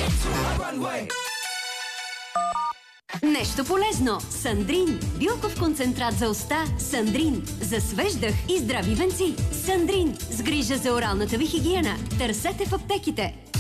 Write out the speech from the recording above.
Нещо полезно. Сандрин. Билков концентрат за уста. Сандрин. За свеж дъх и здрави венци. Сандрин. С грижа за оралната ви хигиена. Търсете в аптеките.